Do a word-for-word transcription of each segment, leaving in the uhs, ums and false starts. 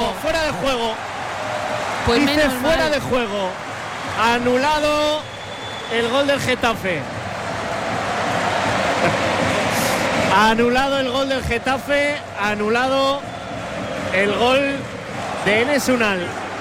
fuera de juego. Pues Dice menos fuera mal. de juego. Anulado el gol del Getafe. Anulado el gol del Getafe. Anulado el gol de Enes Unal.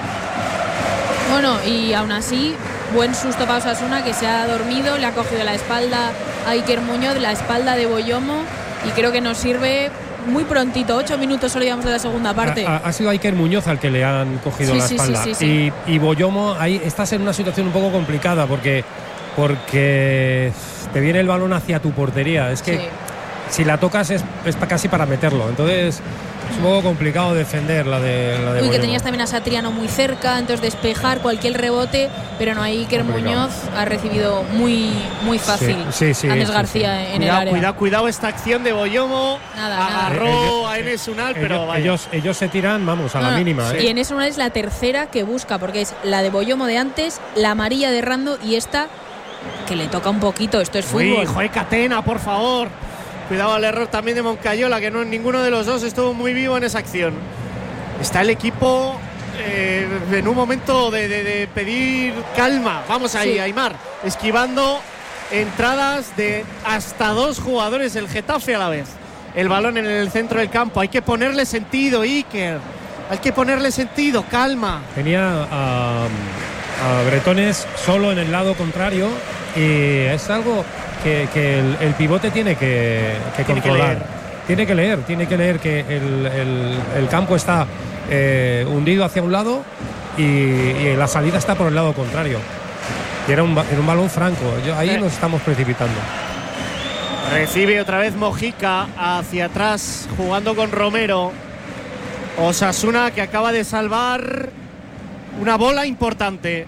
Bueno, y aún así, buen susto para Osasuna, que se ha dormido, le ha cogido la espalda a Iker Muñoz, la espalda de Boyomo, y creo que nos sirve muy prontito. Ocho minutos solo llevamos de la segunda parte. Ha, ha sido Iker Muñoz al que le han cogido Sí, la sí, espalda. sí, sí, sí. Y, y Boyomo, ahí estás en una situación un poco complicada porque, porque te viene el balón hacia tu portería. Es que Sí. si la tocas es, es pa- casi para meterlo. Entonces es un poco complicado defender la de, la de Uy, que Boyomo. tenías también a Satriano muy cerca, entonces despejar cualquier rebote, pero no, ahí Iker Complicado. Muñoz ha recibido muy, muy fácil Sí, sí, sí, a Andrés sí, García sí. en el Cuidado, área. cuidado, cuidado esta acción de Boyomo. Nada, nada. Agarró Ellos- a Enes Unal, pero ellos, vaya. ellos, ellos se tiran, vamos, a No, la no, mínima. Y ¿eh? en eso es la tercera que busca, porque es la de Boyomo de antes, la amarilla de Rando y esta que le toca un poquito. Esto es Uy, fútbol. joder, Catena, por favor. Cuidado al error también de Moncayola, que no ninguno de los dos estuvo muy vivo en esa acción. Está el equipo eh, en un momento de, de- de pedir calma. Vamos ahí, Sí. Aimar, esquivando entradas de hasta dos jugadores del Getafe a la vez. El balón en el centro del campo. Hay que ponerle sentido, Iker. Hay que ponerle sentido, calma. Tenía a, a Bretones solo en el lado contrario y es algo que, que el, el pivote tiene que, que Tiene que controlar. leer. Tiene que leer, tiene que leer que el, el- el campo está eh, hundido hacia un lado y, y la salida está por el lado contrario. Y era un, ba- era un balón franco. Yo- ahí Eh. nos estamos precipitando. Recibe otra vez Mojica hacia atrás, jugando con Romero. Osasuna, que acaba de salvar una bola importante.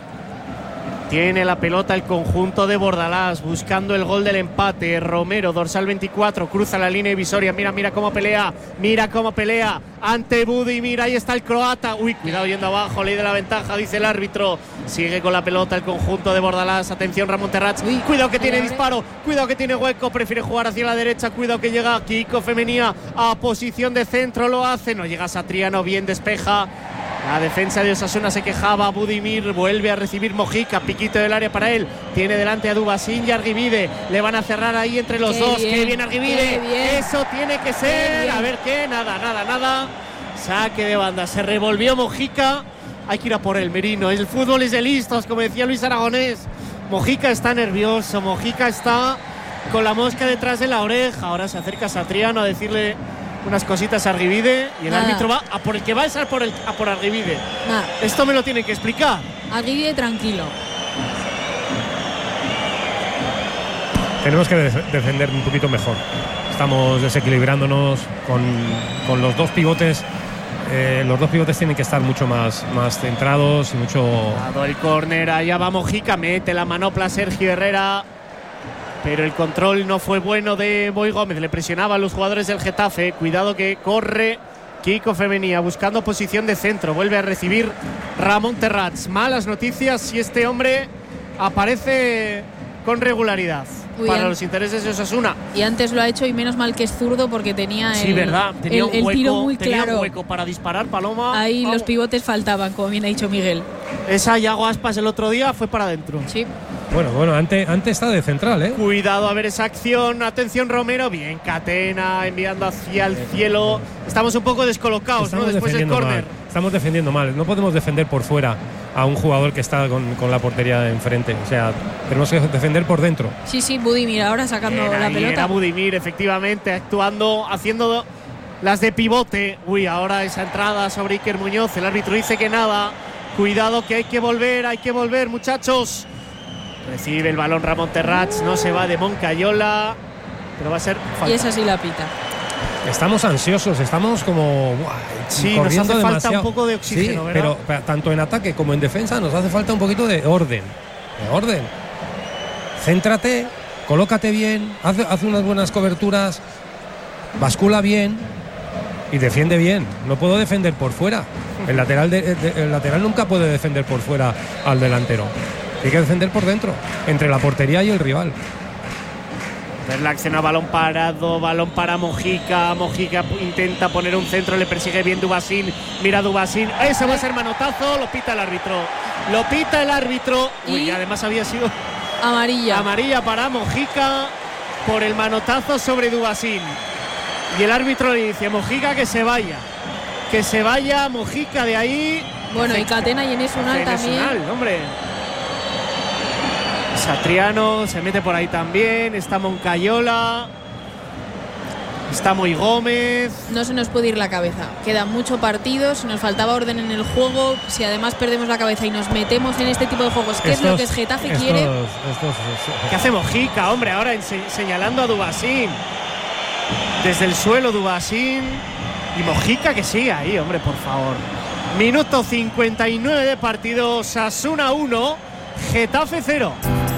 Tiene la pelota el conjunto de Bordalás, buscando el gol del empate. Romero, dorsal veinticuatro, cruza la línea divisoria. Mira, mira cómo pelea, mira cómo pelea ante Budimir. Ahí está el croata. Uy, cuidado yendo abajo, ley de la ventaja, dice el árbitro. Sigue con la pelota el conjunto de Bordalás. Atención, Ramón Terrats. Uy, Cuidado que ahí tiene abre. disparo, cuidado que tiene hueco, prefiere jugar hacia la derecha. Cuidado que llega Kiko Femenía a posición de centro, lo hace. No llega Satriano, bien despeja. La defensa de Osasuna se quejaba. Budimir vuelve a recibir Mojica. Piquito del área para él. Tiene delante a Dubasín y Argivide. Le van a cerrar ahí entre los Qué dos. bien, Qué bien Argivide. qué bien. Eso tiene que ser. bien. A ver qué. Nada, nada, nada. Saque de banda. Se revolvió Mojica. Hay que ir a por él, Merino. El fútbol es de listos, como decía Luis Aragonés. Mojica está nervioso. Mojica está con la mosca detrás de la oreja. Ahora se acerca Satriano a decirle unas cositas a Argivide y el Nada. árbitro va a por el que va a ser por el, a por Argivide. Nada, Esto me lo tienen que explicar. Aguirre tranquilo. Tenemos que def- defender un poquito mejor. Estamos desequilibrándonos con, con los dos pivotes. Eh, los dos pivotes tienen que estar mucho más, más centrados y mucho. Dado el córner, allá va Mojica, mete la manopla Sergio Herrera. Pero el control no fue bueno de Boy Gómez. Le presionaban los jugadores del Getafe. Cuidado que corre Kiko Femenía buscando posición de centro. Vuelve a recibir Ramón Terrats. Malas noticias si este hombre aparece con regularidad Uy, para an- los intereses de Osasuna. Y antes lo ha hecho y menos mal que es zurdo porque tenía el, Sí, verdad. Tenía el- un el hueco, tiro muy tenía claro. un hueco para disparar, Paloma. Ahí Vamos. los pivotes faltaban, como bien ha dicho Miguel. Esa Yago Aspas el otro día fue para adentro. Sí. Bueno, bueno, antes, antes está de central, ¿eh? Cuidado a ver esa acción. Atención, Romero. Bien, Catena enviando hacia el cielo. Estamos un poco descolocados, ¿no? Después del defendiendo córner. mal. Estamos defendiendo mal. No podemos defender por fuera a un jugador que está con, con la portería enfrente. O sea, tenemos que defender por dentro. Sí, sí, Budimir ahora sacando Bien, la ahí pelota. era Budimir, efectivamente, actuando, haciendo las de pivote. Uy, ahora esa entrada sobre Iker Muñoz. El árbitro dice que nada. Cuidado que hay que volver, hay que volver, muchachos. Recibe el balón Ramón Terrats, no se va de Moncayola, pero va a ser falta. Y esa sí la pita. Estamos ansiosos, estamos como buah, Sí, nos corriendo hace falta demasiado. un poco de oxígeno, Sí, ¿verdad? pero, pero tanto en ataque como en defensa nos hace falta un poquito de orden. De orden. Céntrate, colócate bien, haz, haz unas buenas coberturas, bascula bien y defiende bien. No puedo defender por fuera. El lateral, de, de- el lateral nunca puede defender por fuera al delantero. Hay que defender por dentro, entre la portería y el rival. Ver la acción a balón parado, balón para Mojica. Mojica intenta poner un centro, le persigue bien Dubasín. Mira Dubasín, ese va a ser manotazo, lo pita el árbitro. Lo pita el árbitro. Uy, y además había sido amarilla. Amarilla para Mojica por el manotazo sobre Dubasín. Y el árbitro le dice a Mojica que se vaya. Que se vaya Mojica de ahí. Bueno, y Catena y Enes Unal también. Unal, hombre. Satriano se mete por ahí también. Está Moncayola. Está Moy Gómez. No se nos puede ir la cabeza. Queda mucho partido. Si nos faltaba orden en el juego. Si además perdemos la cabeza y nos metemos en este tipo de juegos, ¿qué estos, es lo que es Getafe estos, quiere? Estos, estos, ¿Qué hace Mojica, hombre? Ahora ense- señalando a Dubasín. Desde el suelo Dubasín. Y Mojica que sigue ahí, hombre, por favor. Minuto cincuenta y nueve de partido. Osasuna uno, Getafe cero.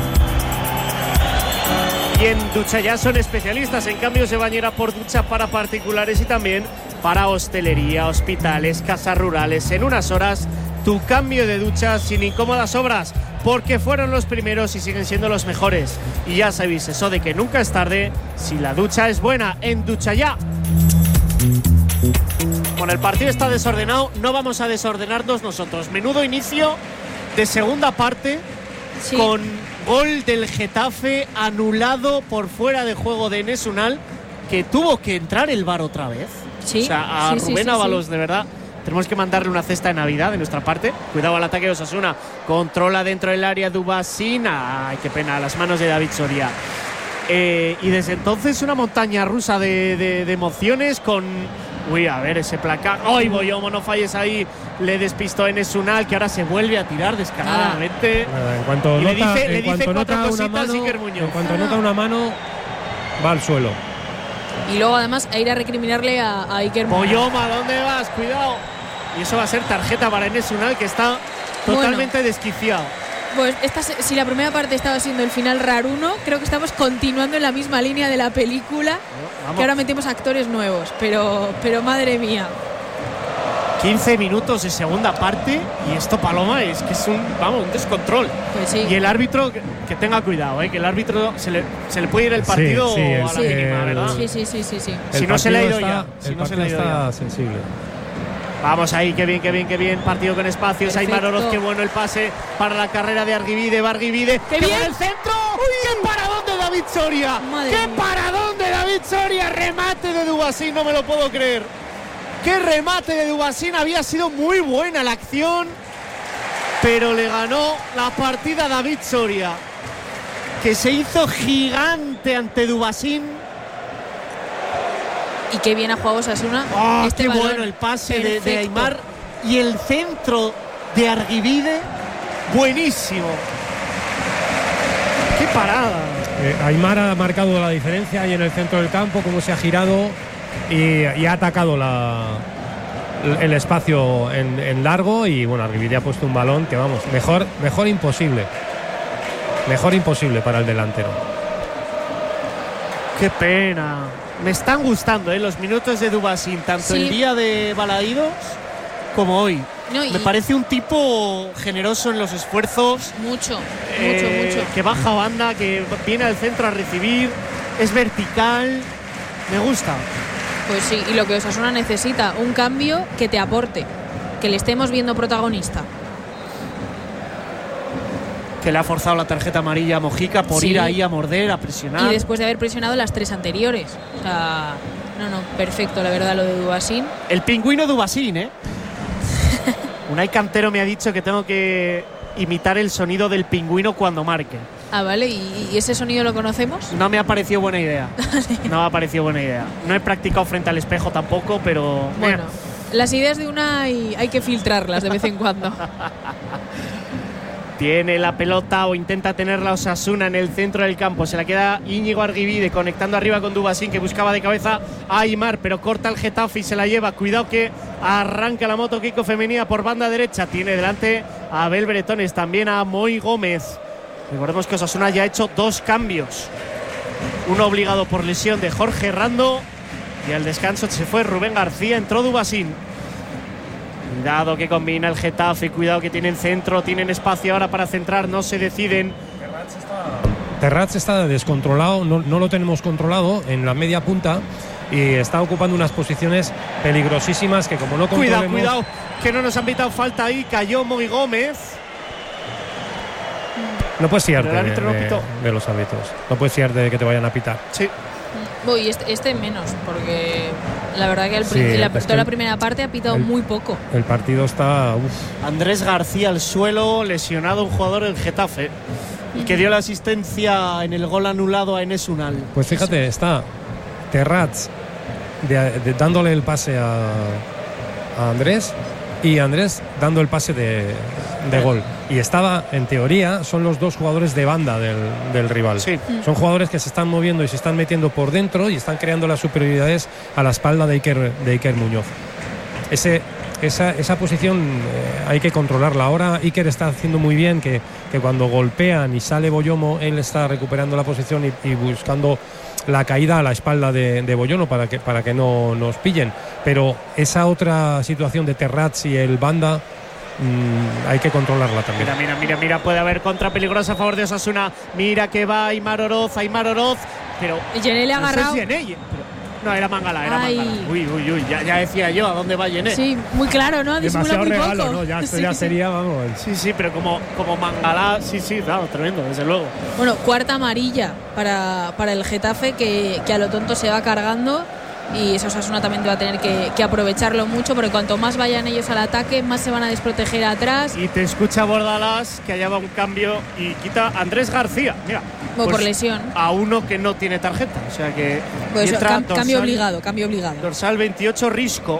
Y en Ducha ya son especialistas en cambios de bañera por ducha para particulares y también para hostelería, hospitales, casas rurales. En unas horas, tu cambio de ducha sin incómodas obras, porque fueron los primeros y siguen siendo los mejores. Y ya sabéis eso de que nunca es tarde si la ducha es buena. En Ducha ya. Bueno, el partido está desordenado, no vamos a desordenarnos nosotros. Menudo inicio de segunda parte, sí, con gol del Getafe anulado por fuera de juego de Enes Unal, que tuvo que entrar el V A R otra vez. Sí, o sea, a sí, Rubén sí, sí, Ábalos, sí. de verdad, tenemos que mandarle una cesta de Navidad de nuestra parte. Cuidado al ataque de Osasuna, controla dentro del área Dubasín. Ay, qué pena, las manos de David Soria. Eh, y desde entonces una montaña rusa de, de, de emociones con... Uy, a ver ese placar. ¡Ay, Boyomo, no falles ahí! Le despistó Enes Unal, que ahora se vuelve a tirar descaradamente. Ah. En cuanto y nota, le dice, en le dice cuanto cuatro nota cositas una mano, a Iker Muñoz. En cuanto nota una mano, va al suelo. Y luego además a ir a recriminarle a, a Iker Muñoz. Boyomo, ¿a dónde vas? Cuidado. Y eso va a ser tarjeta para Enes Unal, que está totalmente bueno, desquiciado. Pues esta, si la primera parte estaba siendo el final raruno, creo que estamos continuando en la misma línea de la película. Vamos. Que ahora metemos actores nuevos, pero, pero madre mía. quince minutos de segunda parte y esto, Paloma, es que es un, vamos, un descontrol. Pues sí. Y el árbitro, que, que tenga cuidado, ¿eh? Que el árbitro se le, se le puede ir el partido sí, sí, a la sí, mínima, ¿verdad? Sí, sí, sí, sí, sí. Si no se le ha ido ya. Si no se le ha ido está ya. sensible. Vamos ahí, qué bien, qué bien, qué bien. Partido con espacios. Aimar Oroz, qué bueno el pase para la carrera de Arguivide. Va Arguivide. ¡Qué bien! ¡El centro! ¡Uy! ¡Qué paradón de David Soria! Madre ¡Qué mía. paradón de David Soria! Remate de Dubasín, no me lo puedo creer. ¡Qué remate de Dubasín! Había sido muy buena la acción, pero le ganó la partida a David Soria, que se hizo gigante ante Dubasín. Y qué bien ha jugado Osasuna. Oh, este qué balón. bueno el pase de, de Aimar y el centro de Arguivide, buenísimo. Qué parada. Eh, Aimar ha marcado la diferencia ahí en el centro del campo, cómo se ha girado y, y ha atacado la, el espacio en, en largo. Y bueno, Arguivide ha puesto un balón que vamos, mejor, mejor imposible. Mejor imposible para el delantero. Qué pena. Me están gustando ¿eh? los minutos de Dubasín, tanto sí. el día de Balaídos como hoy. No, y... Me parece un tipo generoso en los esfuerzos. Mucho, eh, mucho, mucho. Que baja banda, que viene al centro a recibir, es vertical. Me gusta. Pues sí, y lo que Osasuna necesita, un cambio que te aporte, que le estemos viendo protagonista. Que le ha forzado la tarjeta amarilla a Mojica por sí. ir ahí a morder, a presionar. Y después de haber presionado las tres anteriores. O sea, no, no, perfecto, la verdad, lo de Dubasín. El pingüino Dubasín, ¿eh? Unai Cantero me ha dicho que tengo que imitar el sonido del pingüino cuando marque. Ah, vale, ¿y, y ese sonido lo conocemos? No me ha parecido buena idea. No me ha parecido buena idea. No he practicado frente al espejo tampoco, pero... Bueno, las ideas de Unai hay que filtrarlas de vez en cuando. Tiene la pelota o intenta tenerla Osasuna en el centro del campo. Se la queda Íñigo Arguivide conectando arriba con Dubasín, que buscaba de cabeza a Aimar, pero corta el Getafe y se la lleva. Cuidado que arranca la moto Kiko femenina por banda derecha. Tiene delante a Abel Bretones, también a Moy Gómez. Recordemos que Osasuna ya ha hecho dos cambios. Uno obligado por lesión de Jorge Rando y al descanso se fue Rubén García, entró Dubasín. Cuidado que combina el Getafe, cuidado que tienen centro, tienen espacio ahora para centrar, no se deciden. Terrats está descontrolado, no, no lo tenemos controlado en la media punta y está ocupando unas posiciones peligrosísimas que como no controlemos… Cuidado, cuidado, que no nos han pitado falta ahí, cayó Muy Gómez. No puedes fiarte de, no de, de los árbitros, no puedes fiarte de que te vayan a pitar. Sí. Uy, este, este menos, porque la verdad que el, Sí, la, es toda que la primera parte ha pitado el- muy poco. El partido está… uf. Andrés García al suelo, lesionado un jugador del Getafe, y que dio la asistencia en el gol anulado a Enes Unal. Pues fíjate, está Terrats de, de- dándole el pase a, a Andrés y Andrés dando el pase de, de gol. Y estaba, en teoría, son los dos jugadores de banda del, del rival. Sí. Son jugadores que se están moviendo y se están metiendo por dentro y están creando las superioridades a la espalda de Iker, de Iker Muñoz. Ese, esa, esa posición eh, hay que controlarla. Ahora Iker está haciendo muy bien que, que cuando golpean y sale Boyomo, él está recuperando la posición y, y buscando la caída a la espalda de, de Boyomo para que, para que no nos pillen. Pero esa otra situación de Terrats y el banda mmm, hay que controlarla también. Mira, mira, mira, mira, puede haber contra peligrosa a favor de Osasuna. Mira que va Aimar Oroz, Aimar Oroz, pero Y Yené le ha no sé agarrado. si Yené, pero- no, era Mangala, era Ay. Mangala. Uy, uy, uy, ya, ya decía yo, ¿a dónde va Yené? Sí, muy claro, ¿no? Disimula Demasiado muy regalo, poco. ¿no? Ya, esto Sí, ya sí. sería, vamos. Sí, sí, pero como, como Mangala, sí, sí, claro, tremendo, desde luego. Bueno, cuarta amarilla para, para el Getafe, que, que a lo tonto se va cargando. Y eso Osasuna también va a tener que, que aprovecharlo mucho, porque cuanto más vayan ellos al ataque, más se van a desproteger atrás. Y te escucha Bordalás, que allá va un cambio y quita a Andrés García. Mira. O por lesión. A uno que no tiene tarjeta. O sea que. Pues y entra cam- dorsal- cambio obligado, cambio obligado. Dorsal veintiocho, Risco.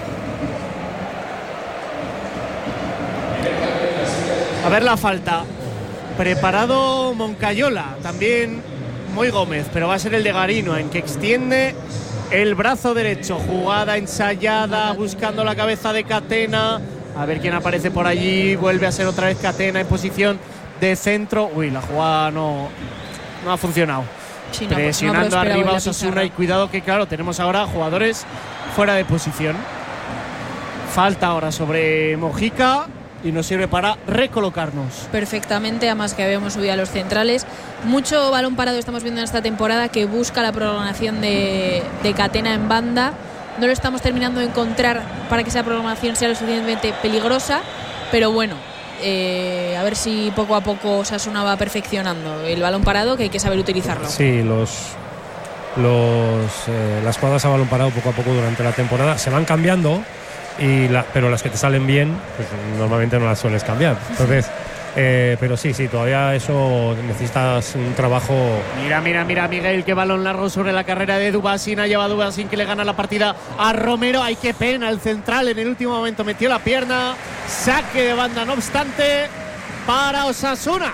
A ver la falta. Preparado Moncayola. También Muy Gómez, pero va a ser el de Garino, en que extiende el brazo derecho. Jugada ensayada, buscando la cabeza de Catena. A ver quién aparece por allí. Vuelve a ser otra vez Catena en posición de centro. Uy, la jugada no, no ha funcionado. Sí, no, no Presionando prosperaba arriba en la Osasuna, pizarra. y cuidado que claro, tenemos ahora jugadores fuera de posición. Falta ahora sobre Mojica y nos sirve para recolocarnos. Perfectamente, además que habíamos subido a los centrales. Mucho balón parado estamos viendo en esta temporada, que busca la prolongación de, de Catena en banda. No lo estamos terminando de encontrar para que esa prolongación sea lo suficientemente peligrosa, pero bueno, eh, a ver si poco a poco Osasuna va perfeccionando el balón parado, que hay que saber utilizarlo. Sí, los, los, eh, las jugadas a balón parado poco a poco durante la temporada se van cambiando, y la, pero las que te salen bien, pues normalmente no las sueles cambiar. Entonces, eh, pero sí, sí, todavía eso necesitas un trabajo. Mira, mira, mira, Miguel, qué balón largo sobre la carrera de Dubasín. Ha llevado Dubasín, que le gana la partida a Romero. Ay, qué pena, el central en el último momento metió la pierna. Saque de banda, no obstante, para Osasuna.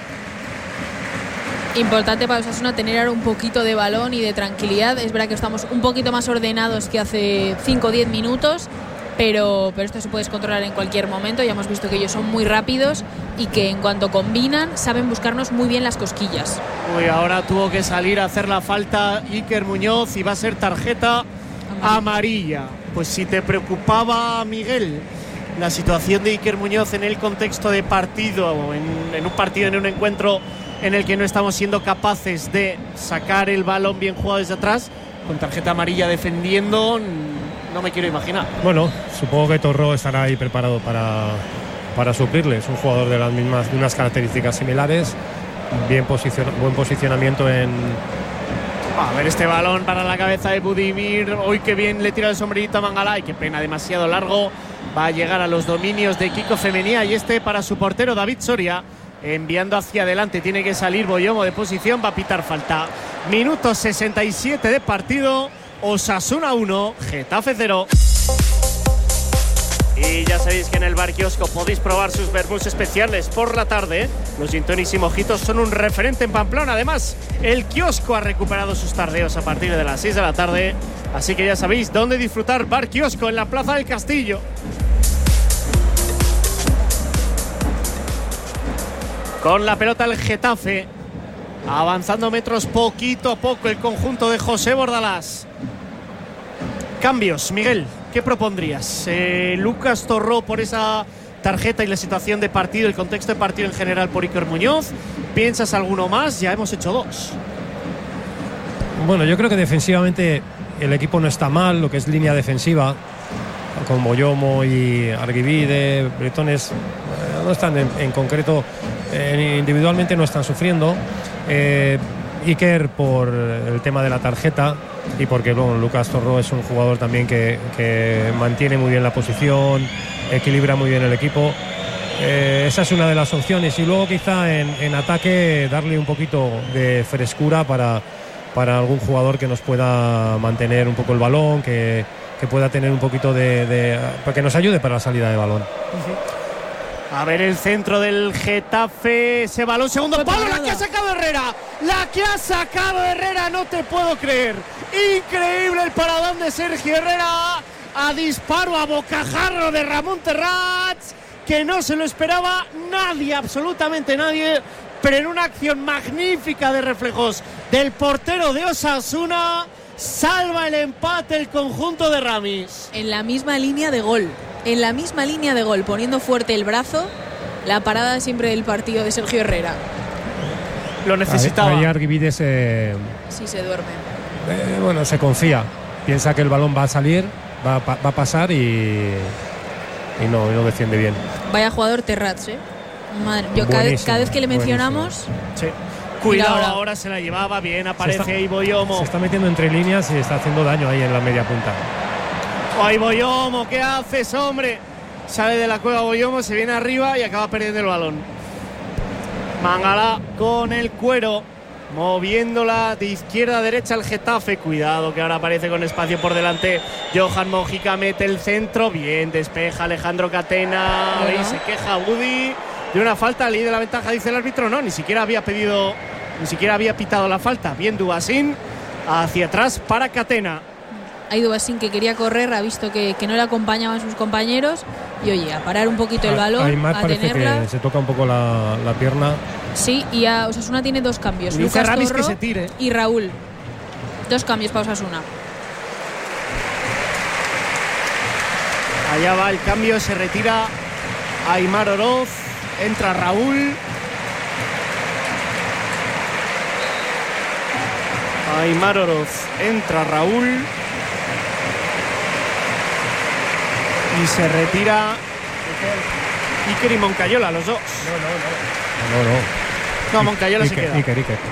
Importante para Osasuna tener ahora un poquito de balón y de tranquilidad. Es verdad que estamos un poquito más ordenados que hace cinco o diez minutos, pero, pero esto se puede controlar en cualquier momento. Ya hemos visto que ellos son muy rápidos y que en cuanto combinan saben buscarnos muy bien las cosquillas. Uy, ahora tuvo que salir a hacer la falta Iker Muñoz y va a ser tarjeta amarilla. amarilla. Pues si te preocupaba, Miguel, la situación de Iker Muñoz en el contexto de partido, en, en un partido, en un encuentro en el que no estamos siendo capaces de sacar el balón bien jugado desde atrás, con tarjeta amarilla defendiendo, no me quiero imaginar. Bueno, supongo que Torró estará ahí preparado para, para suplirle. Es un jugador de las mismas, de unas características similares, bien posicion, buen posicionamiento en… A ver este balón para la cabeza de Budimir. Hoy qué bien le tira el sombrerito a Mangala. Y qué pena, demasiado largo. Va a llegar a los dominios de Kiko Femenía, y este para su portero David Soria, enviando hacia adelante. Tiene que salir Boyomo de posición, va a pitar falta. Minuto sesenta y siete de partido. Osasuna uno, Getafe cero. Y ya sabéis que en el Bar Kiosco podéis probar sus vermús especiales por la tarde. Los gin tonics y mojitos son un referente en Pamplona. Además, el kiosco ha recuperado sus tardeos a partir de las seis de la tarde. Así que ya sabéis dónde disfrutar. Bar Kiosco en la Plaza del Castillo. Con la pelota el Getafe, avanzando metros poquito a poco el conjunto de José Bordalás. Cambios, Miguel, ¿qué propondrías? Eh, Lucas Torró por esa tarjeta y la situación de partido, el contexto de partido en general por Iker Muñoz. ¿Piensas alguno más? Ya hemos hecho dos. Bueno, yo creo que defensivamente el equipo no está mal, lo que es línea defensiva, con Boyomo y Arguivide, bretones, eh, no están en, en concreto, eh, individualmente no están sufriendo. Eh, Iker por el tema de la tarjeta y porque bueno, Lucas Torró es un jugador también que, que mantiene muy bien la posición, equilibra muy bien el equipo. Eh, esa es una de las opciones y luego quizá en, en ataque darle un poquito de frescura para, para algún jugador que nos pueda mantener un poco el balón, que, que pueda tener un poquito de, de para que nos ayude para la salida de balón. Uh-huh. A ver el centro del Getafe, ese balón, segundo palo, la que ha sacado Herrera, la que ha sacado Herrera, no te puedo creer. Increíble el paradón de Sergio Herrera, a disparo a bocajarro de Ramón Terrats, que no se lo esperaba nadie, absolutamente nadie, pero en una acción magnífica de reflejos del portero de Osasuna, salva el empate el conjunto de Ramis. En la misma línea de gol. En la misma línea de gol, poniendo fuerte el brazo, la parada siempre del partido de Sergio Herrera. Lo necesitaba. Ahí Arguivide se, sí se duerme. Eh, bueno, se confía, piensa que el balón va a salir, va, va, va a pasar y, y no, y no defiende bien. Vaya jugador Terrats, ¿eh? Madre, yo cada, cada vez que le mencionamos. Sí. Cuidado, ahora. ahora se la llevaba bien, aparece está, ahí Boyomo. Se está metiendo entre líneas y está haciendo daño ahí en la media punta. ¡Ay, Boyomo! ¿Qué haces, hombre? Sale de la cueva Boyomo, se viene arriba y acaba perdiendo el balón. Mangala con el cuero, moviéndola de izquierda a derecha el Getafe. Cuidado que ahora aparece con espacio por delante. Johan Mojica mete el centro. Bien, despeja Alejandro Catena. Bueno. Y se queja Woody de una falta. Ley de la ventaja, dice el árbitro. No, ni siquiera había pedido, ni siquiera había pitado la falta. Bien, Dubasín hacia atrás para Catena. Ha ido Basín, que quería correr, ha visto que, que no le acompañaban sus compañeros y oye, a parar un poquito el balón, Aymar a parece tenerla. Que se toca un poco la, la pierna. Sí, y a Osasuna tiene dos cambios, Dice Lucas Ramis Torró que se tire. Y Raúl. Dos cambios para Osasuna. Allá va el cambio, se retira Aymar Oroz, entra Raúl. Aymar Oroz, entra Raúl. Y se retira Iker y Moncayola, los dos. No, no, no. No, no. No, Moncayola Iker, se queda. Iker, Iker.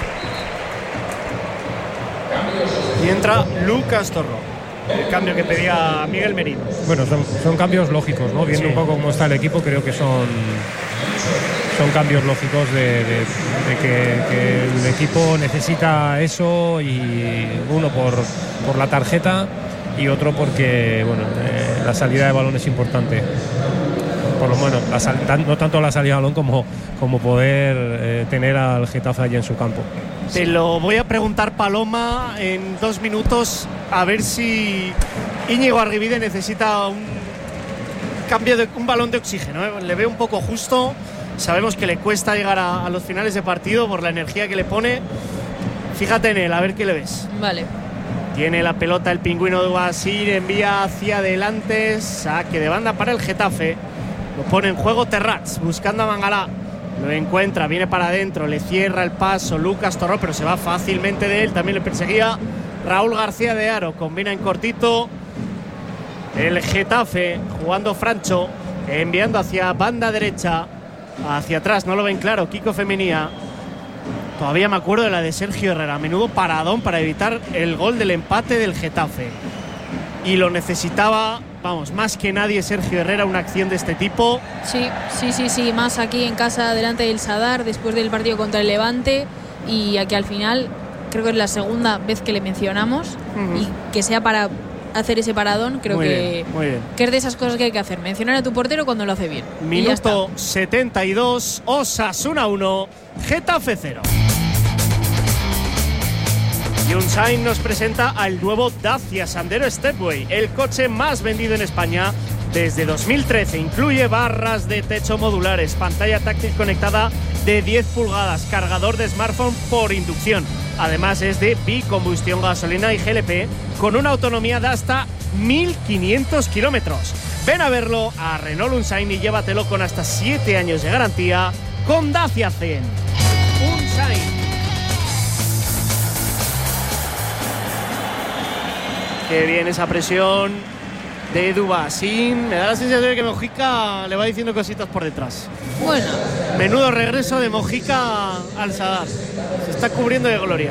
Y entra Lucas Torró. El cambio que pedía Miguel Merino. Bueno, son, son cambios lógicos, ¿no? Viendo sí. un poco cómo está el equipo, creo que son, son cambios lógicos de, de, de que, que el equipo necesita eso, y uno por, por la tarjeta y otro porque bueno, eh, la salida de balón es importante. Por lo menos, la sal, no tanto la salida de balón como, como poder eh, tener al Getafe allí en su campo. Te lo voy a preguntar, Paloma, en dos minutos, a ver si Íñigo Arguivide necesita un cambio de un balón de oxígeno, ¿eh? Le veo un poco justo. Sabemos que le cuesta llegar a, a los finales de partido por la energía que le pone. Fíjate en él, a ver qué le ves. Vale. Tiene la pelota el pingüino de Basir, envía hacia adelante, saque de banda para el Getafe. Lo pone en juego Terrats, buscando a Mangala. Lo encuentra, viene para adentro, le cierra el paso Lucas Torró, pero se va fácilmente de él. También le perseguía Raúl García de Haro. Combina en cortito el Getafe, jugando Francho, enviando hacia banda derecha, hacia atrás, no lo ven claro, Kiko Femenía. Todavía me acuerdo de la de Sergio Herrera. Menudo paradón para evitar el gol del empate del Getafe. Y lo necesitaba, vamos, más que nadie Sergio Herrera, una acción de este tipo. Sí, sí, sí, sí. Más aquí en casa, delante del Sadar, después del partido contra el Levante. Y aquí al final, creo que es la segunda vez que le mencionamos. Uh-huh. Y que sea para hacer ese paradón, creo muy que, bien, muy bien. que es de esas cosas que hay que hacer. Mencionar a tu portero cuando lo hace bien. Minuto setenta y dos, Osasuna uno, Getafe cero. Hyundai nos presenta al nuevo Dacia Sandero Stepway, el coche más vendido en España desde dos mil trece. Incluye barras de techo modulares, pantalla táctil conectada de diez pulgadas, cargador de smartphone por inducción. Además es de bicombustión, gasolina y G L P con una autonomía de hasta mil quinientos kilómetros. Ven a verlo a Renault Unsign y llévatelo con hasta siete años de garantía con Dacia Zen. Unsign. Qué bien esa presión de Dubasín. Me da la sensación de que Mojica le va diciendo cositas por detrás. Bueno. Menudo regreso de Mojica al Sadar. Se está cubriendo de gloria.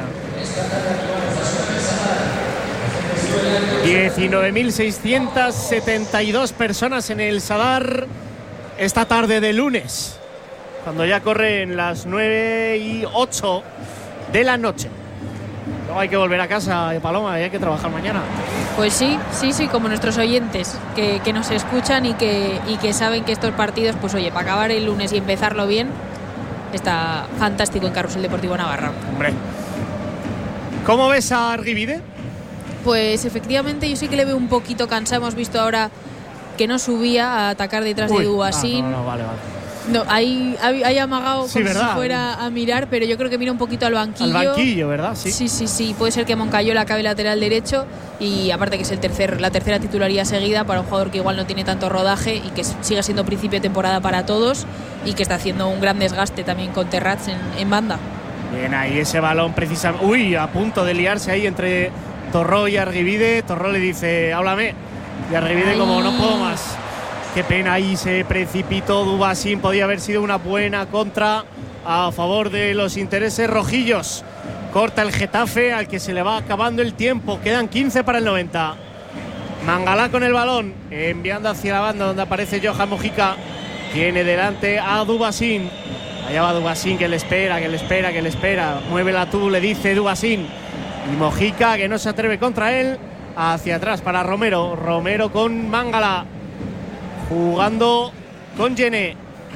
diecinueve mil seiscientas setenta y dos personas en el Sadar esta tarde de lunes, cuando ya corren las nueve y ocho de la noche. Luego hay que volver a casa, Paloma, y hay que trabajar mañana. Pues sí, sí, sí, como nuestros oyentes que, que nos escuchan y que, y que saben que estos partidos, pues oye, para acabar el lunes y empezarlo bien, está fantástico en Carrusel Deportivo Navarra. Hombre, ¿cómo ves a Argibide? Pues efectivamente yo sí que le veo un poquito cansado. Hemos visto ahora que no subía a atacar detrás Uy, de Dubasín. Ah, no, no, vale, vale. No, ahí ha amagado sí, como ¿verdad? si fuera a mirar, pero yo creo que mira un poquito al banquillo. Al banquillo, ¿verdad? Sí, sí, sí, sí. Puede ser que Moncayola acabe lateral derecho y aparte que es el tercer, la tercera titularía seguida para un jugador que igual no tiene tanto rodaje y que sigue siendo principio de temporada para todos y que está haciendo un gran desgaste también con Terrats en, en banda. Bien, ahí ese balón precisamente. Uy, a punto de liarse ahí entre Torró y Argibide. Torró le dice, háblame. Y Argibide Ay. como no puedo más. Qué pena, ahí se precipitó Dubasín. Podía haber sido una buena contra a favor de los intereses rojillos. Corta el Getafe, al que se le va acabando el tiempo. Quedan quince para el noventa. Mangalá con el balón, enviando hacia la banda donde aparece Johan Mojica. Tiene delante a Dubasín. Allá va Dubasín, que le espera, que le espera, que le espera. Muévela tú, le dice Dubasín. Y Mojica, que no se atreve contra él. Hacia atrás para Romero. Romero con Mangalá. Jugando con Gené.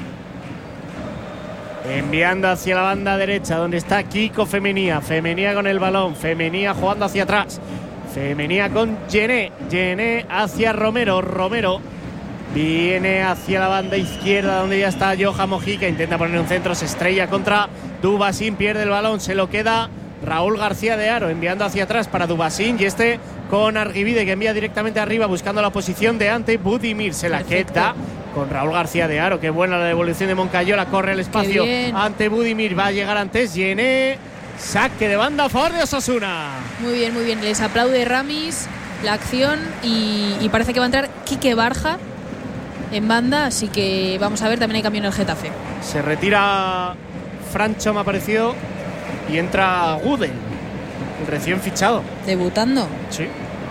Enviando hacia la banda derecha, donde está Kiko Femenía. Femenía con el balón. Femenía jugando hacia atrás. Femenía con Gené. Gené hacia Romero. Romero viene hacia la banda izquierda, donde ya está Johan Mojica. Intenta poner un centro, se estrella contra Dubasín. Pierde el balón, se lo queda Raúl García de Haro, enviando hacia atrás para Dubasín. Y este con Argibide, que envía directamente arriba buscando la posición de ante Budimir. Se la Perfecto. queda con Raúl García de Haro. Qué buena la devolución de Moncayola. Corre el espacio ante Budimir. Va a llegar antes Gené. Saque de banda a favor de Osasuna. Muy bien, muy bien. Les aplaude Ramis la acción y, y parece que va a entrar Quique Barja en banda. Así que vamos a ver, también hay cambio en el Getafe. Se retira Francho, me ha parecido. Y entra Gudel, el recién fichado. ¿Debutando? Sí.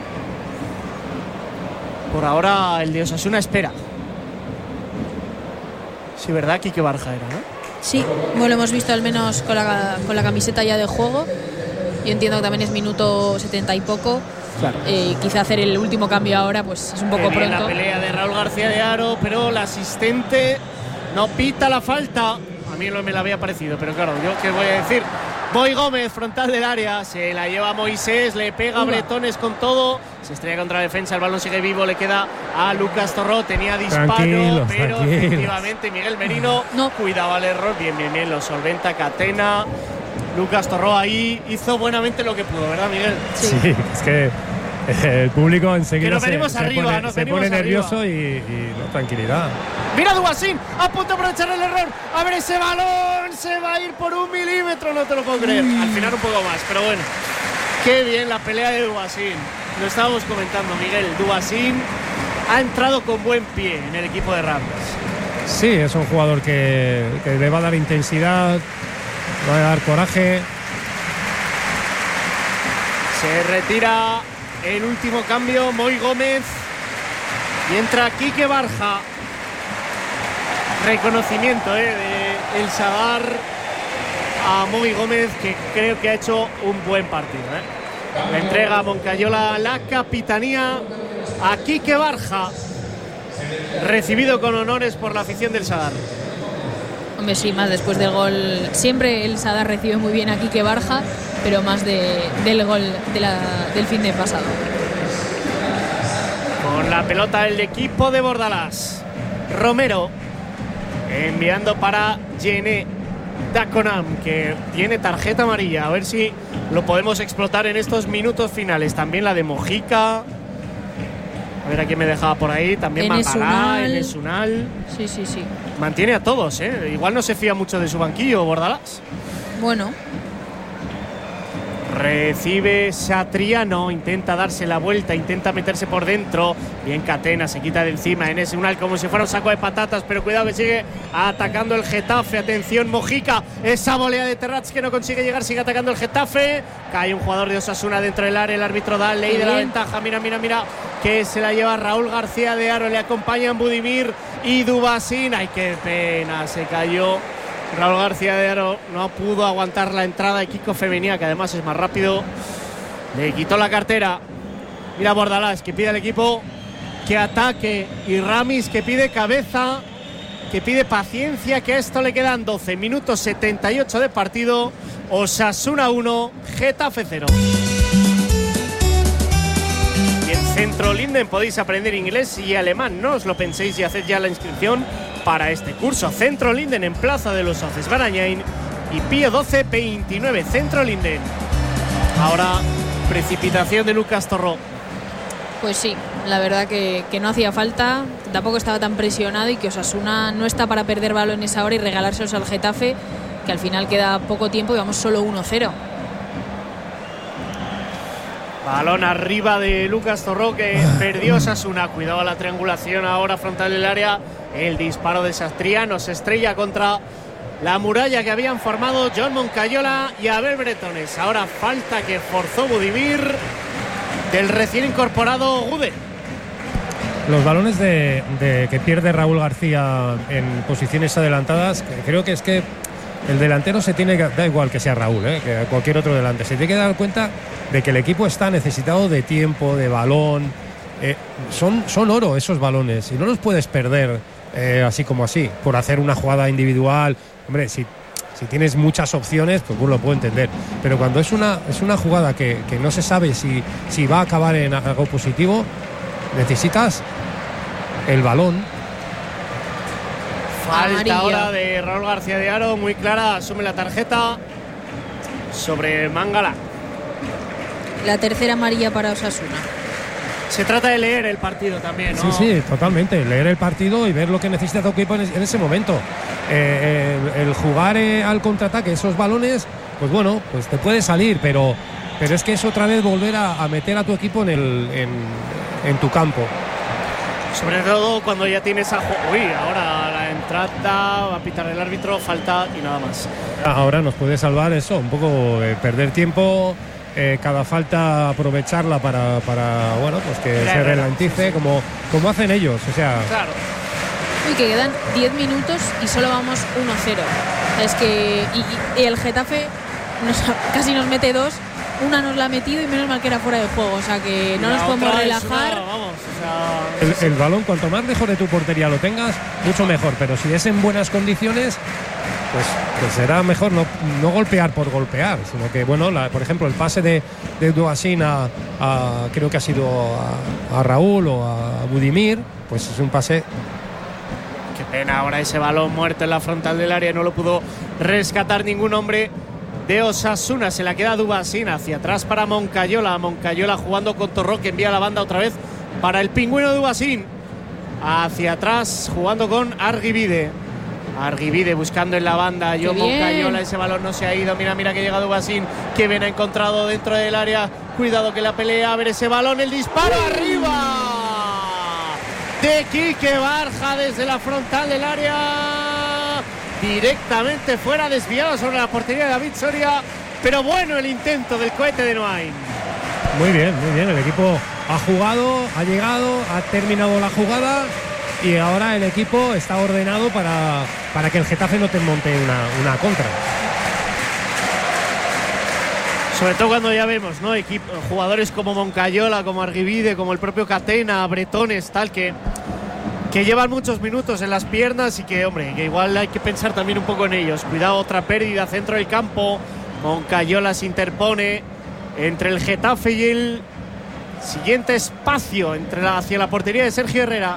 Por ahora el de Osasuna espera. Sí, ¿verdad? Quique Barja era, ¿no? Sí, bueno, lo hemos visto al menos con la, con la camiseta ya de juego. Yo entiendo que también es minuto setenta y poco. Claro. Eh, quizá hacer el último cambio ahora pues es un poco pronto. La pelea de Raúl García de Haro, pero el asistente no pita la falta. A mí no me la había parecido, pero claro, yo qué voy a decir. Boy Gómez, frontal del área, se la lleva Moisés, le pega a Bretones con todo, se estrella contra la defensa, el balón sigue vivo, le queda a Lucas Torró, tenía disparo, tranquilos, pero tranquilos. efectivamente Miguel Merino no cuidaba el error, bien, bien, bien, lo solventa Catena. Lucas Torró ahí hizo buenamente lo que pudo, ¿verdad, Miguel? Sí, sí, es que el público enseguida nos venimos se, arriba, se pone, nos se venimos pone arriba. nervioso y, y no, tranquilidad. Mira Dubasín, a punto de aprovechar el error. A ver ese balón, se va a ir por un milímetro, no te lo puedo creer. Al final un poco más, pero bueno. Qué bien la pelea de Dubasín. Lo estábamos comentando, Miguel. Dubasín ha entrado con buen pie en el equipo de Rams. Sí, es un jugador que, que le va a dar intensidad, va a dar coraje. Se retira el último cambio, Moy Gómez. Y entra Quique Barja. Reconocimiento eh, de el Sadar a Moy Gómez, que creo que ha hecho un buen partido. Eh. Le entrega a Moncayola la capitanía a Quique Barja, recibido con honores por la afición del Sadar. Hombre, sí, más después del gol. Siempre el Sadar recibe muy bien a Quique Barja, pero más de, del gol de la, del fin de pasado. Con la pelota el equipo de Bordalás. Romero enviando para Gené Daconam, que tiene tarjeta amarilla. A ver si lo podemos explotar en estos minutos finales. También la de Mojica. ver a quién me dejaba por ahí. También Mangalá, Enes Unal. Sí, sí, sí. Mantiene a todos, ¿eh? Igual no se fía mucho de su banquillo, Bordalás. Bueno. Recibe Satriano, intenta darse la vuelta, intenta meterse por dentro. Bien Catena, se quita de encima Enes Unal como si fuera un saco de patatas, pero cuidado que sigue atacando el Getafe. Atención Mojica, esa volea de Terrats que no consigue llegar, sigue atacando el Getafe. Cae un jugador de Osasuna dentro del área, el árbitro da ley de la ventaja. Mira, mira, mira, que se la lleva Raúl García de Haro, le acompañan Budimir y Dubasín. Ay, qué pena, se cayó Raúl García de Haro, no pudo aguantar la entrada de Kiko Femenía, que además es más rápido. Le quitó la cartera. Mira Bordalás, que pide al equipo que ataque, y Ramis, que pide cabeza, que pide paciencia, que a esto le quedan doce minutos setenta y ocho de partido. Osasuna uno, Getafe cero. Y en Centro Linden podéis aprender inglés y alemán. No os lo penséis y haced ya la inscripción para este curso. Centro Linden en Plaza de los Sauces Barañain y Pío doce veintinueve. Centro Linden. Ahora precipitación de Lucas Torró. Pues sí, la verdad que, que no hacía falta, tampoco estaba tan presionado, y que Osasuna no está para perder balones ahora y regalárselos al Getafe, que al final queda poco tiempo y vamos solo uno cero. Balón arriba de Lucas Torró, que perdió Osasuna. Cuidado a la triangulación ahora frontal del área. El disparo de Satriano se estrella contra la muralla que habían formado John Moncayola y Abel Bretones. Ahora falta que forzó Budimir del recién incorporado Gude. Los balones de, de que pierde Raúl García en posiciones adelantadas, creo que es que el delantero se tiene que, da igual que sea Raúl, ¿eh? Que cualquier otro delante, se tiene que dar cuenta de que el equipo está necesitado de tiempo, de balón. Eh, son, son oro esos balones y no los puedes perder eh, así como así, por hacer una jugada individual. Hombre, si, si tienes muchas opciones, pues bueno, lo puedo entender. Pero cuando es una, es una jugada que, que no se sabe si, si va a acabar en algo positivo, necesitas el balón. Falta Amarilla. ahora de Raúl García de Haro, muy clara, asume la tarjeta sobre Mangala. La tercera amarilla para Osasuna. Se trata de leer el partido también, ¿no? Sí, sí, totalmente. Leer el partido y ver lo que necesita tu equipo en, en ese momento. Eh, el, el jugar eh, al contraataque, esos balones, pues bueno, pues te puede salir, pero, pero es que es otra vez volver a, a meter a tu equipo en, el, en, en tu campo. Sobre todo cuando ya tienes a... Uy, ahora la entrada, va a pitar el árbitro, falta y nada más. Ahora nos puede salvar eso, un poco eh, perder tiempo, eh, cada falta aprovecharla para, para bueno, pues que Claro, se ralentice, como, como hacen ellos, o sea... Claro. Uy, que quedan diez minutos y solo vamos uno cero. Es que y, y el Getafe nos, casi nos mete dos. Una nos la ha metido y menos mal que era fuera de juego. O sea que no La nos podemos otra es relajar. una, vamos, o sea, El, el balón, cuanto más lejos de tu portería lo tengas, mucho mejor. Pero si es en buenas condiciones, pues, pues será mejor no, no golpear por golpear, sino que, bueno, la, por ejemplo, el pase de, de Dubasín a, a, creo que ha sido a, a Raúl o a Budimir, pues es un pase. Qué pena ahora ese balón muerto en la frontal del área, no lo pudo rescatar ningún hombre de Osasuna. Se la queda Dubasín hacia atrás para Moncayola. Moncayola jugando con Torró, que envía la banda otra vez para el pingüino Dubasín. Hacia atrás jugando con Arguibide. Arguibide buscando en la banda. Yo Moncayola, ese balón no se ha ido. Mira, mira que llega Dubasín, que bien ha encontrado dentro del área. Cuidado que la pelea, a ver ese balón, el disparo arriba de Quique Barja desde la frontal del área. Directamente fuera, desviado sobre la portería de David Soria, pero bueno el intento del cohete de Noain. Muy bien, muy bien, el equipo ha jugado, ha llegado, ha terminado la jugada y ahora el equipo está ordenado para, para que el Getafe no te monte una, una contra. Sobre todo cuando ya vemos, ¿no? Equip- jugadores como Moncayola, como Arguibide, como el propio Catena, Bretones, tal, que que llevan muchos minutos en las piernas y que, hombre, que igual hay que pensar también un poco en ellos. Cuidado, otra pérdida, centro del campo. Moncayola se interpone entre el Getafe y el siguiente espacio, entre la, hacia la portería de Sergio Herrera.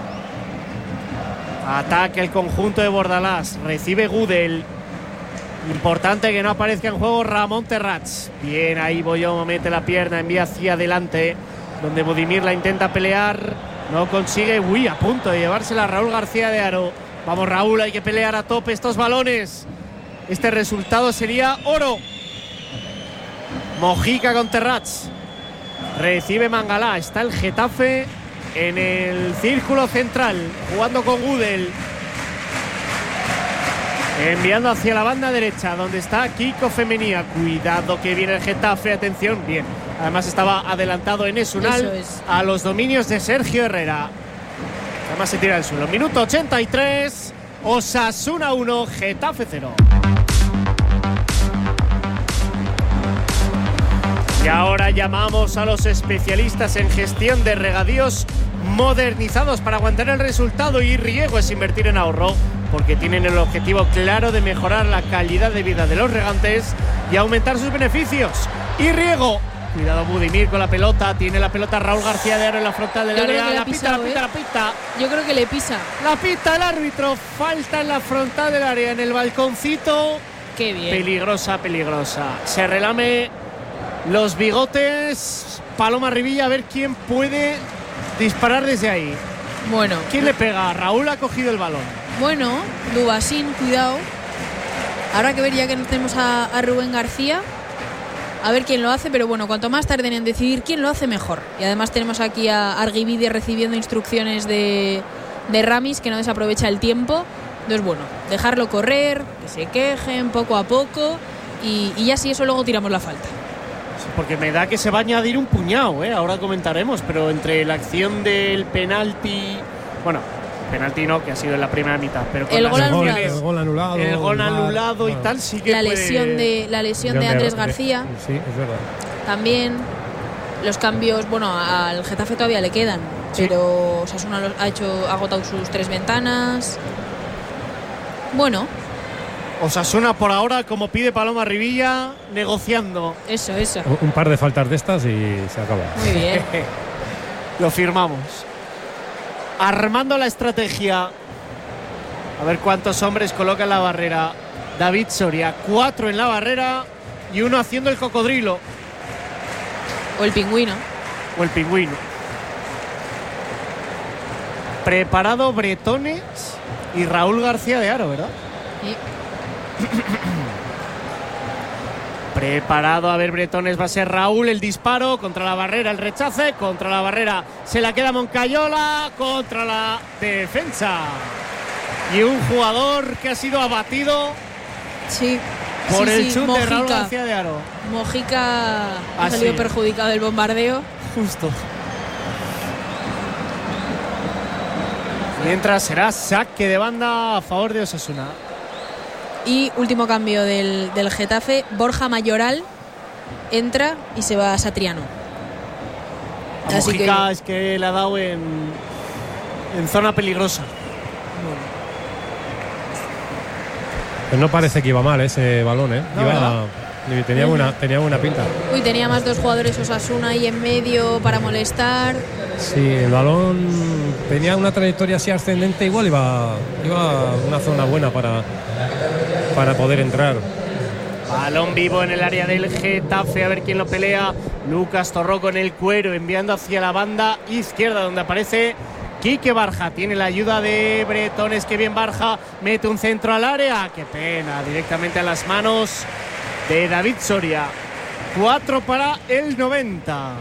Ataque el conjunto de Bordalás, recibe Gudel. Importante que no aparezca en juego Ramón Terrats. Bien, ahí Boyomo mete la pierna, envía hacia adelante. donde Budimir la intenta pelear, no consigue. Uy, a punto de llevársela a Raúl García de Haro. Vamos, Raúl, hay que pelear a tope estos balones. Este resultado sería oro. Mojica con Terrats. Recibe Mangalá. Está el Getafe en el círculo central, jugando con Gudel. Enviando hacia la banda derecha, donde está Kiko Femenía. Cuidado que viene el Getafe, atención, bien. Además estaba adelantado en Esunal es. a los dominios de Sergio Herrera. Además se tira al suelo. Minuto ochenta y tres, Osasuna uno, Getafe cero. Y ahora llamamos a los especialistas en gestión de regadíos modernizados para aguantar el resultado, y riego es invertir en ahorro, porque tienen el objetivo claro de mejorar la calidad de vida de los regantes y aumentar sus beneficios. Y riego, cuidado Budimir con la pelota, tiene la pelota Raúl García de Haro en la frontal del Yo creo área, que le ha la pita, pisado, la pita, ¿eh? la pita. Yo creo que le pisa. La pita el árbitro, falta en la frontal del área, en el balconcito. Qué bien. Peligrosa, peligrosa. Se relame los bigotes Paloma Rivilla, a ver quién puede disparar desde ahí. Bueno. ¿Quién le pega? Raúl ha cogido el balón. Bueno, Dubasín, cuidado. Habrá que ver, ya que no tenemos a, a Rubén García, a ver quién lo hace, pero bueno, cuanto más tarden en decidir quién lo hace, mejor. Y además tenemos aquí a Arguibide recibiendo instrucciones de, de Ramis, que no desaprovecha el tiempo. Entonces, bueno, dejarlo correr, que se quejen poco a poco, y, y ya si eso luego tiramos la falta. Porque me da que se va a añadir un puñado, ¿eh? Ahora comentaremos, pero entre la acción del penalti, bueno, penalti no, que ha sido en la primera mitad, pero con El las gol acciones, anulado. El gol anulado. el gol el anulado VAR, y bueno. tal, sí que La puede- lesión de la lesión de Andrés García Sí, es verdad. también. Los cambios, bueno, al Getafe todavía le quedan, Sí. pero Osasuna ha hecho ha agotado sus tres ventanas. Bueno, Osasuna por ahora, como pide Paloma Rivilla, negociando. eso, eso. Un- Un par de faltas de estas y se acaba. Muy bien. Lo firmamos. Armando la estrategia. A ver cuántos hombres coloca en la barrera David Soria. Cuatro en la barrera y uno haciendo el cocodrilo O el pingüino. o el pingüino. Preparado Bretones y Raúl García de Haro, ¿verdad? Sí. Preparado, a ver, Bretones, va a ser Raúl, el disparo, contra la barrera, el rechace, contra la barrera, se la queda Moncayola, contra la defensa. Y un jugador que ha sido abatido Sí. por Sí, el sí, chut de Raúl Mojica. García de Haro. Mojica ha Ah, salido sí. perjudicado del bombardeo. Justo. Mientras será saque de banda a favor de Osasuna. Y último cambio del, del Getafe, Borja Mayoral entra y se va a Satriano. A Así que- Mojica es que le ha dado en, en zona peligrosa. Pues no parece que iba mal ese balón, ¿eh? No, Iba- ¿verdad? y tenía buena, tenía buena pinta. Uy, tenía más dos jugadores Osasuna ahí en medio para molestar. Sí, el balón tenía una trayectoria así ascendente, igual iba, iba a una zona buena para, para poder entrar. Balón vivo en el área del Getafe, a ver quién lo pelea. Lucas Torró con el cuero, enviando hacia la banda izquierda, donde aparece Quique Barja. Tiene la ayuda de Bretones, que bien Barja, mete un centro al área. Qué pena, directamente a las manos de David Soria. Cuatro para el noventa.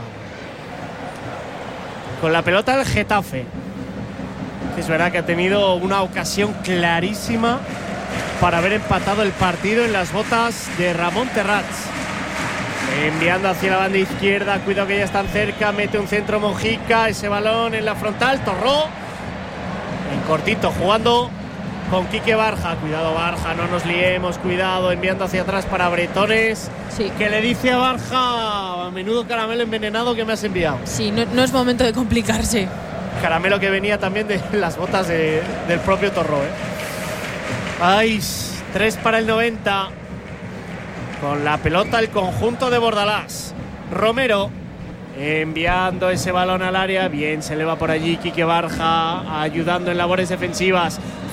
Con la pelota el Getafe. Es verdad que ha tenido una ocasión clarísima para haber empatado el partido en las botas de Ramón Terrats. Enviando hacia la banda izquierda, cuidado que ya están cerca, mete un centro Mojica, ese balón en la frontal, Torró en cortito, jugando con Quique Barja. Cuidado Barja, no nos liemos, cuidado, enviando hacia atrás para Bretones, Sí. que le dice a Barja: a menudo caramelo envenenado que me has enviado. Sí, no, no es momento de complicarse. Caramelo que venía también de las botas de- del propio Torró, ¿eh? Ay, tres para el noventa. Con la pelota el conjunto de Bordalás. Romero enviando ese balón al área. Bien, se eleva por allí Quique Barja, ayudando en labores defensivas.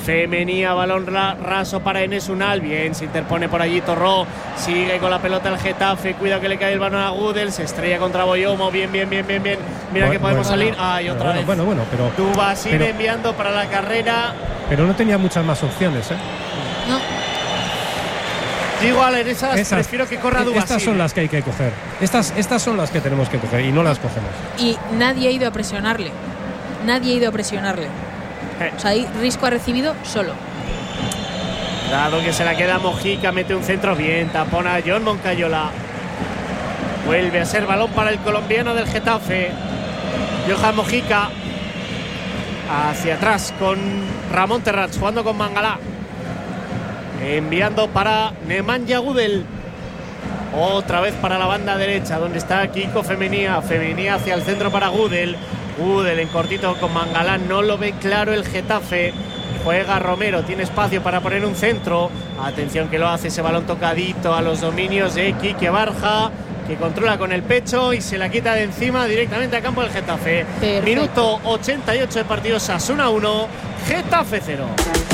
Femenía, balón ra- raso para Enes Unal. Bien, se interpone por allí Torró. Sigue con la pelota el Getafe. Cuidado que le cae el balón a Gudel. Se estrella contra Boyomo. Bien, bien, bien, bien, bien. Mira bueno, que podemos bueno, salir. Ay, otra bueno, vez. Bueno, bueno, pero. Dubasile pero, enviando para la carrera. Pero no tenía muchas más opciones, ¿eh? No. Digo a esas, Esas, prefiero que corra Dubasile. Estas son las que hay que coger. Estas, estas son las que tenemos que coger y no las cogemos. Y nadie ha ido a presionarle. Nadie ha ido a presionarle. Eh. O sea, ahí Risco ha recibido solo. Dado que se la queda Mojica, mete un centro bien, tapona a John Moncayola. Vuelve a ser balón para el colombiano del Getafe. Johan Mojica hacia atrás con Ramón Terrats, jugando con Mangalá. Enviando para Nemanja Gudel. Otra vez para la banda derecha, donde está Kiko Femenía. Femenía hacia el centro para Gudel. Gudel en cortito con Mangalá. No lo ve claro el Getafe. Juega Romero, tiene espacio para poner un centro. Atención que lo hace, ese balón tocadito a los dominios de Quique Barja, que controla con el pecho y se la quita de encima directamente a campo del Getafe. Perfecto. Minuto ochenta y ocho de partido, Osasuna uno, Getafe cero.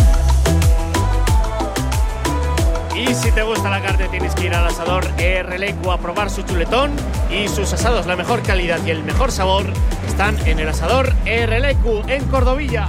Y si te gusta la carne tienes que ir al asador E R L Q a probar su chuletón y sus asados. La mejor calidad y el mejor sabor están en el asador E R L Q en Cordovilla.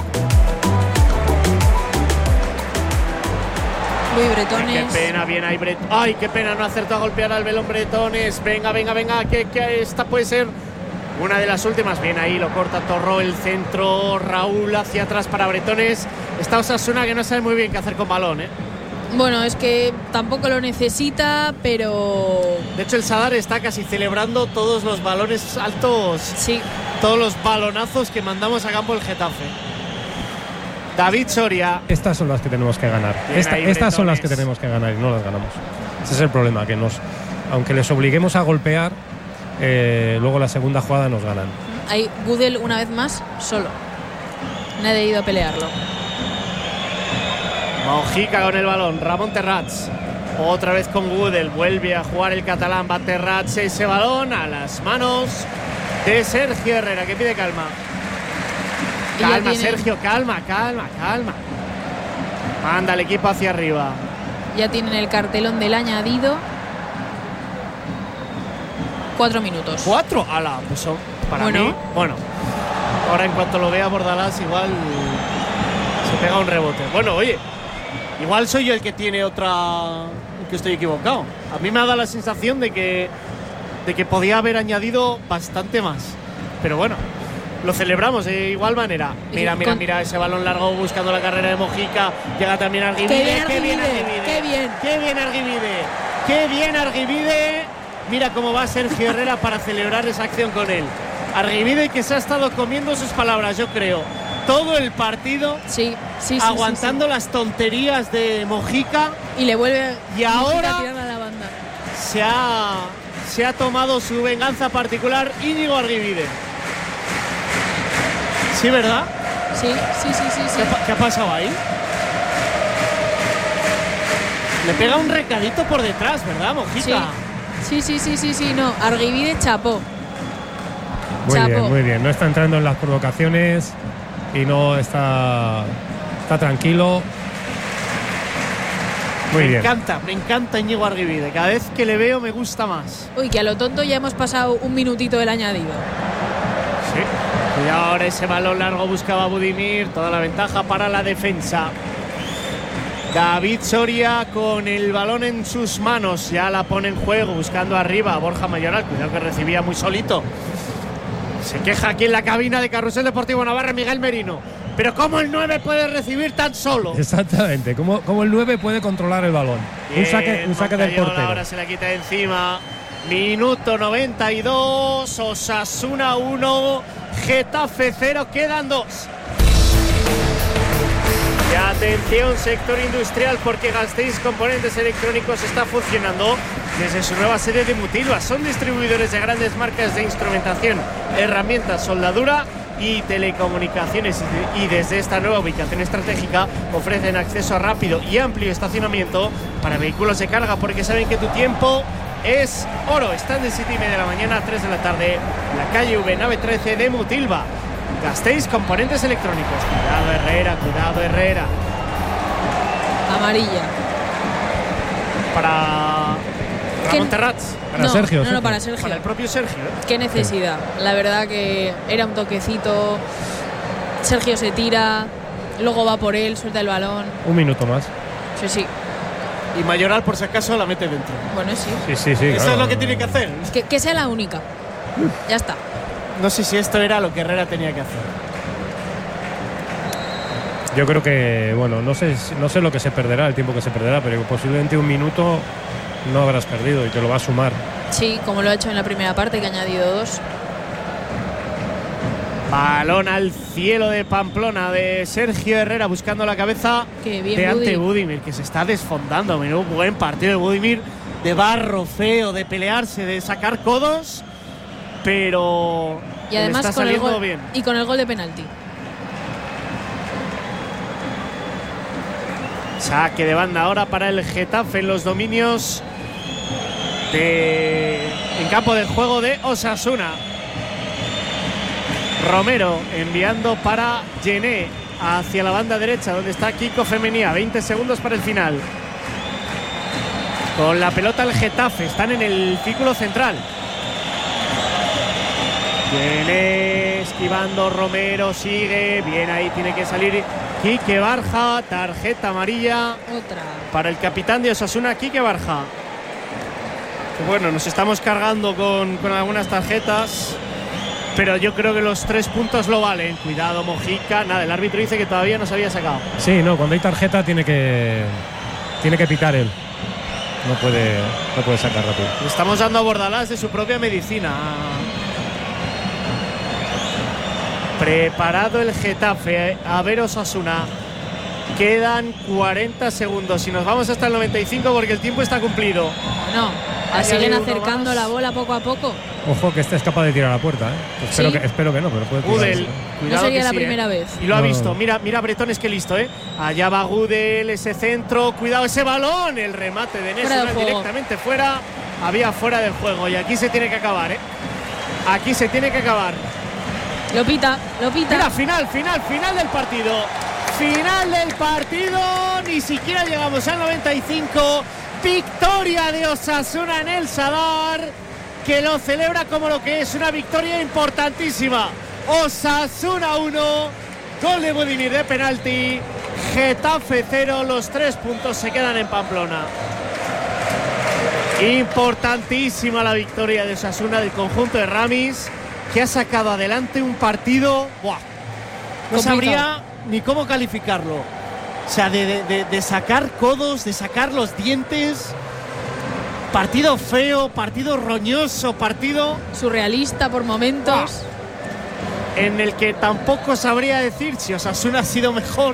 Luis Bretones. Ay, qué pena, bien ahí Bret. Ay, qué pena, no acertó a golpear al velón Bretones. Venga, venga, venga, que, que esta puede ser una de las últimas. Bien ahí, lo corta Torró, el centro. Raúl hacia atrás para Bretones. Está Osasuna que no sabe muy bien qué hacer con balón, ¿eh? Bueno, es que tampoco lo necesita, pero. De hecho, el Sadar está casi celebrando todos los balones altos. Sí. Todos los balonazos que mandamos a campo el Getafe. David Soria. Estas son las que tenemos que ganar. Esta, estas son las que tenemos que ganar y no las ganamos. Ese es el problema, que nos, aunque les obliguemos a golpear, eh, luego la segunda jugada nos ganan. Hay Gudel una vez más solo. Nadie ha ido a pelearlo. Mojica con el balón, Ramón Terrats. Otra vez con Gudel, vuelve a jugar el catalán, va Terrats, ese balón a las manos de Sergio Herrera, que pide calma. Calma, tiene... Sergio, calma, calma, calma. Manda el equipo hacia arriba. Ya tienen el cartelón del añadido. Cuatro minutos. ¿Cuatro? Ala, pues son para bueno. mí. Bueno, ahora en cuanto lo vea Bordalás, igual se pega un rebote. Bueno, oye, igual soy yo el que tiene otra. El que estoy equivocado. A mí me ha dado la sensación de que, de que podía haber añadido bastante más. Pero bueno. Lo celebramos de igual manera. Mira, mira, mira ese balón largo buscando la carrera de Mojica. Llega también Arguibide. ¡Qué bien, Arguibide! ¡Qué bien! ¡Qué bien Arguibide! ¡Qué bien Arguibide! Mira cómo va Sergio Herrera para celebrar esa acción con él. Arguibide que se ha estado comiendo sus palabras, yo creo. Todo el partido sí, sí, sí, aguantando sí, sí. las tonterías de Mojica. Y le vuelve y ahora a tirar a la banda. Se ha, se ha tomado su venganza particular Íñigo Arguibide. ¿Sí, verdad? Sí, sí, sí, sí, sí. ¿Qué, ¿Qué ha pasado ahí? Le pega un recadito por detrás, ¿verdad, Mojica? Sí, sí, sí, sí, sí, no. Arguibide chapó. Muy chapó. bien, muy bien. No está entrando en las provocaciones y no está, está tranquilo. Muy me bien. Me encanta, me encanta Íñigo Arguibide. Cada vez que le veo me gusta más. Uy, que a lo tonto ya hemos pasado un minutito del añadido. Sí. Y ahora ese balón largo buscaba Budimir. Toda la ventaja para la defensa. David Soria con el balón en sus manos. Ya la pone en juego buscando arriba a Borja Mayoral. Cuidado que recibía muy solito. Se queja aquí en la cabina de Carrusel Deportivo Navarra Miguel Merino. Pero ¿cómo el nueve puede recibir tan solo? Exactamente. ¿Cómo, cómo el nueve puede controlar el balón? Bien, un saque, un saque del portero. Ahora se la quita de encima. Minuto noventa y dos. Osasuna uno. Getafe cero, quedan dos. Y atención, sector industrial, porque Gasteiz Componentes Electrónicos está funcionando desde su nueva sede de Mutilva. Son distribuidores de grandes marcas de instrumentación, herramientas, soldadura y telecomunicaciones. Y desde esta nueva ubicación estratégica ofrecen acceso rápido y amplio estacionamiento para vehículos de carga, porque saben que tu tiempo es oro. Están de siete y media de la mañana a tres de la tarde, la calle V, nave trece de Mutilva. Gasteiz Componentes Electrónicos. Cuidado Herrera, cuidado Herrera. Amarilla. Para Ramón Terrats. Para no, Sergio. No, Sergio. no, para Sergio. Para el propio Sergio. ¿eh? Qué necesidad. La verdad que era un toquecito. Sergio se tira, luego va por él, suelta el balón. Un minuto más. Sí, sí. Y Mayoral, por si acaso, la mete dentro. Bueno, sí. Sí, sí, sí. Eso claro. es lo que tiene que hacer. Que, que sea la única. Ya está. No sé si esto era lo que Herrera tenía que hacer. Yo creo que, bueno, no sé, no sé lo que se perderá, el tiempo que se perderá, pero posiblemente un minuto no habrás perdido y te lo va a sumar. Sí, como lo ha hecho en la primera parte, que ha añadido dos. Balón al cielo de Pamplona de Sergio Herrera buscando la cabeza Qué bien, de Ante Budi. Budimir, que se está desfondando. Menudo buen partido de Budimir, de barro feo, de pelearse, de sacar codos, pero Y le además está con el saliendo gol, bien. y con el gol de penalti. Saque de banda ahora para el Getafe en los dominios de en campo de juego de Osasuna. Romero enviando para Gené hacia la banda derecha donde está Kiko Femenía. veinte segundos para el final. Con la pelota el Getafe. Están en el círculo central. Gené esquivando. Romero sigue. Bien, ahí tiene que salir Quique Barja. Tarjeta amarilla Otra. para el capitán de Osasuna, Quique Barja. Bueno, nos estamos cargando con, con algunas tarjetas, pero yo creo que los tres puntos lo valen. Cuidado, Mojica. Nada, el árbitro dice que todavía no se había sacado. Sí, no, cuando hay tarjeta tiene que tiene que pitar él. No puede, no puede sacar rápido. Le estamos dando a Bordalás de su propia medicina. Preparado el Getafe. A ver Osasuna. Quedan cuarenta segundos y nos vamos hasta el noventa y cinco porque el tiempo está cumplido. No, la Ahí siguen hay uno acercando más. la bola poco a poco. Ojo que este es capaz de tirar a la puerta, ¿eh? Espero, Sí. que, espero que no, pero puede tirar. Gudel. No Cuidado sería que la sí, primera ¿eh? vez. Y lo ha No. visto. Mira, mira Bretones, que listo, ¿eh? Allá va Gudel, ese centro. Cuidado ese balón. El remate de Fuera del Nesuna juego. directamente fuera. Había fuera del juego. Y aquí se tiene que acabar, ¿eh? Aquí se tiene que acabar. Lo pita, lo pita. Mira, final, final, final del partido. Final del partido. Ni siquiera llegamos al noventa y cinco. Victoria de Osasuna en el Sadar, que lo celebra como lo que es una victoria importantísima. Osasuna uno, gol de Budimir de penalti. Getafe cero, los tres puntos se quedan en Pamplona. Importantísima la victoria de Osasuna, del conjunto de Ramis, que ha sacado adelante un partido. ¡Buah! No Complicado. sabría ni cómo calificarlo. O sea, de, de- de- de sacar codos, de sacar los dientes. Partido feo, partido roñoso, partido Surrealista por momentos. en el que tampoco sabría decir si Osasuna ha sido mejor,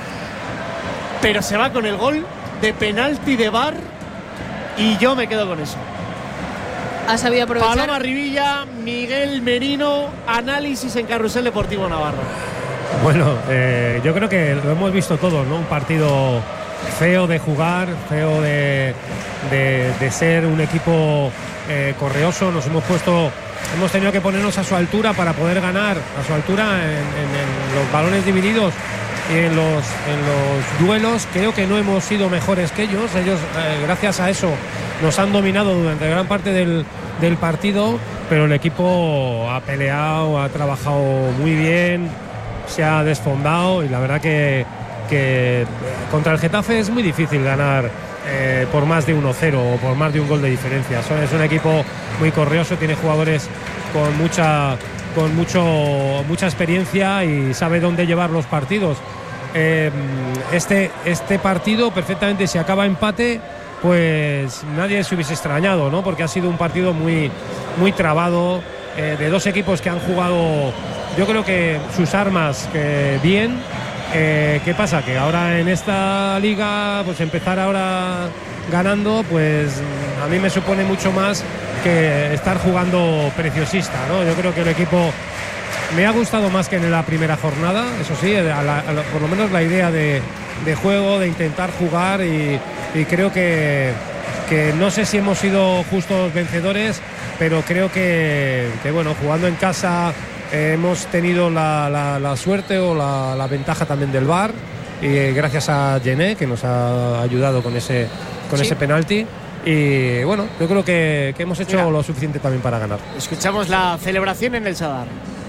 pero se va con el gol de penalti de V A R y yo me quedo con eso. Ha sabido aprovechar. Paloma Rivilla, Miguel Merino, análisis en Carrusel Deportivo Navarro. Bueno, eh, yo creo que lo hemos visto todos, ¿no? Un partido feo de jugar, feo de, de, de ser un equipo eh, correoso. Nos hemos puesto, hemos tenido que ponernos a su altura para poder ganar, a su altura en, en- en los balones divididos y en los, en los duelos. Creo que no hemos sido mejores que ellos. Ellos, eh, gracias a eso, nos han dominado durante gran parte del, del partido, pero el equipo ha peleado, ha trabajado muy bien, se ha desfondado y la verdad que, que contra el Getafe es muy difícil ganar eh, por más de uno cero o por más de un gol de diferencia. Son- Es un equipo muy correoso, tiene jugadores con mucha con mucho mucha experiencia y sabe dónde llevar los partidos. Eh, este, este partido perfectamente, si acaba empate, pues nadie se hubiese extrañado, ¿no? Porque ha sido un partido muy, muy trabado, eh, de dos equipos que han jugado, yo creo que sus armas que bien. Eh, ¿Qué pasa? Que ahora en esta liga, pues empezar ahora ganando, pues a mí me supone mucho más que estar jugando preciosista, ¿no? Yo creo que el equipo me ha gustado más que en la primera jornada, eso sí, a la- a la- por lo menos la idea de, de juego, de intentar jugar y, y creo que, que no sé si hemos sido justos vencedores, pero creo que, que bueno, jugando en casa eh, hemos tenido la, la, la suerte o la, la ventaja también del V A R, y eh, gracias a Gené, que nos ha ayudado con ese, con Sí. ese penalti. Y bueno, yo creo que, que hemos hecho Mira. lo suficiente también para ganar. Escuchamos la celebración en el Sadar.